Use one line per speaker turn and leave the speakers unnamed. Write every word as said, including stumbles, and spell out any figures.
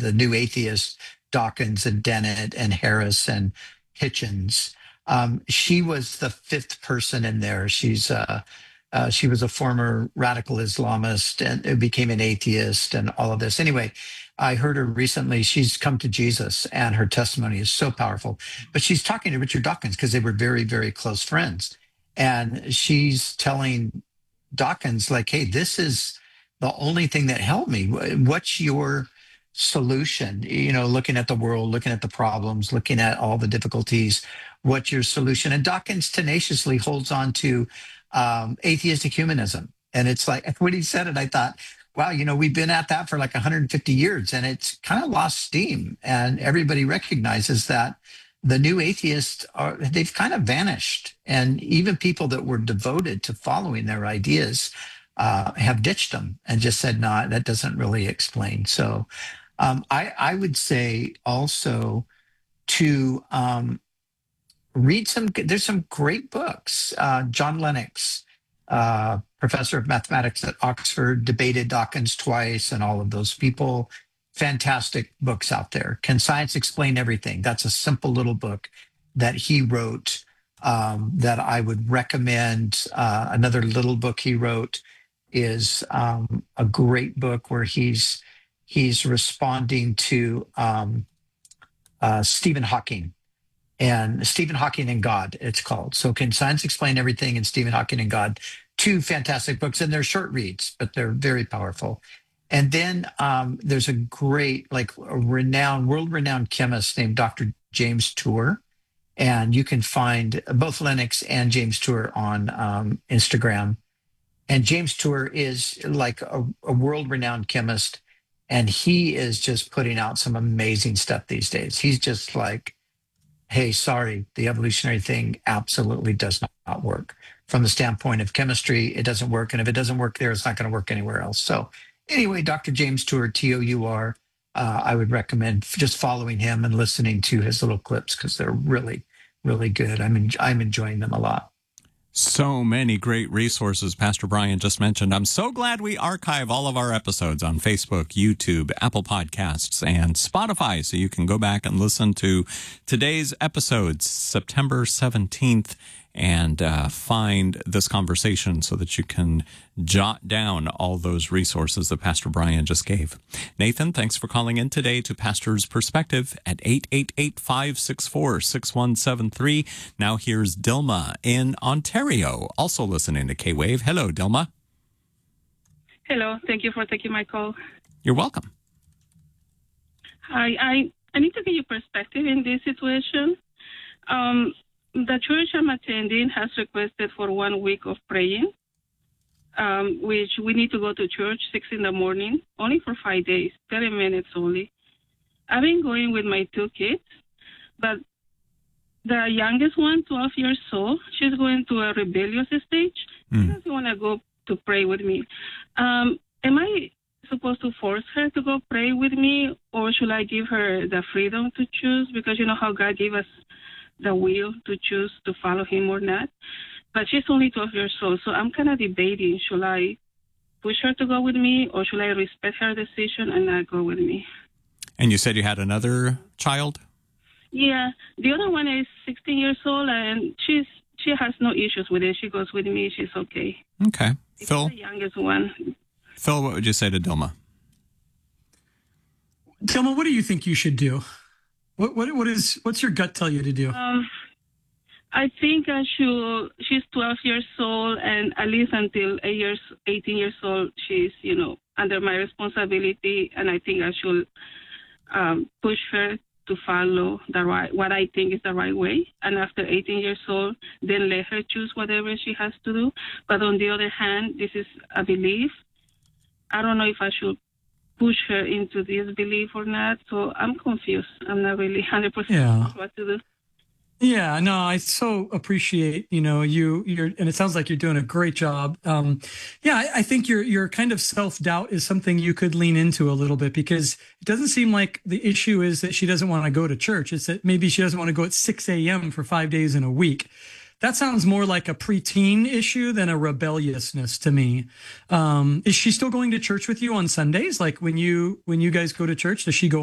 the new atheists, Dawkins and Dennett and Harris and Hitchens. Um, she was the fifth person in there. She's uh, uh, she was a former radical Islamist and became an atheist and all of this. Anyway, I heard her recently. She's come to Jesus and her testimony is so powerful. But she's talking to Richard Dawkins because they were very, very close friends. And she's telling Dawkins, like, hey, this is the only thing that helped me. What's your solution? You know, looking at the world, looking at the problems, looking at all the difficulties, what's your solution? And Dawkins tenaciously holds on to um, atheistic humanism. And it's like, when he said it, I thought, wow, you know, we've been at that for like one hundred fifty years and it's kind of lost steam. And everybody recognizes that the new atheists are, they've kind of vanished. And even people that were devoted to following their ideas uh, have ditched them and just said, no, nah, that doesn't really explain. So um, I, I would say also to um, read some, there's some great books. Uh, John Lennox, uh, professor of mathematics at Oxford, debated Dawkins twice and all of those people. Fantastic books out there. Can Science Explain Everything? That's a simple little book that he wrote um, that I would recommend. Uh, another little book he wrote is um, a great book where he's he's responding to um, uh, Stephen Hawking. And Stephen Hawking and God, it's called. So Can Science Explain Everything and Stephen Hawking and God. Two fantastic books, and they're short reads, but they're very powerful. And then um, there's a great, like a renowned, world-renowned chemist named Doctor James Tour. And you can find both Lennox and James Tour on um, Instagram. And James Tour is like a, a world-renowned chemist. And he is just putting out some amazing stuff these days. He's just like, hey, sorry, the evolutionary thing absolutely does not work. From the standpoint of chemistry, it doesn't work. And if it doesn't work there, it's not going to work anywhere else. So anyway, Doctor James Tour, T O U R, uh, I would recommend just following him and listening to his little clips because they're really, really good. I'm, en- I'm enjoying them a lot.
So many great resources Pastor Brian just mentioned. I'm so glad we archive all of our episodes on Facebook, YouTube, Apple Podcasts, and Spotify, so you can go back and listen to today's episodes, September seventeenth, and uh, find this conversation so that you can jot down all those resources that Pastor Brian just gave. Nathan, thanks for calling in today to Pastor's Perspective at eight eight eight, five six four, six one seven three. Now here's Dilma in Ontario, also listening to K-Wave. Hello, Dilma.
Hello. Thank you for taking my call.
You're welcome.
I I, I need to get your perspective in this situation. Um, The church I'm attending has requested for one week of praying, um, which we need to go to church six in the morning, only for five days, thirty minutes only. I've been going with my two kids, but the youngest one, twelve years old, she's going to a rebellious stage. Mm. She doesn't want to go to pray with me. Um, am I supposed to force her to go pray with me, or should I give her the freedom to choose? Because you know how God gave us the will to choose to follow him or not. But she's only twelve years old, so I'm kind of debating, should I push her to go with me, or should I respect her decision and not go with me?
And you said you had another child?
Yeah, the other one is sixteen years old, and she's she has no issues with it. She goes with me. She's okay.
Okay.
It's
Phil?
the youngest one.
Phil, what would you say to Dilma?
Dilma, what do you think you should do? What what what is what's your gut tell you to do?
Um, I think I should. She's twelve years old, and at least until eight years, eighteen years old, she's you know under my responsibility, and I think I should um, push her to follow the right what I think is the right way. And after eighteen years old, then let her choose whatever she has to do. But on the other hand, this is a belief. I don't know if I should push her into this belief or not. So I'm confused. I'm not really one hundred percent
yeah.
sure what to do.
Yeah, no, I so appreciate, you know, you, you're, and it sounds like you're doing a great job. Um, yeah, I, I think your, your kind of self-doubt is something you could lean into a little bit, because it doesn't seem like the issue is that she doesn't want to go to church. It's that maybe she doesn't want to go at six a.m. for five days in a week. That sounds more like a preteen issue than a rebelliousness to me. Um, is she still going to church with you on Sundays? Like when you, when you guys go to church, does she go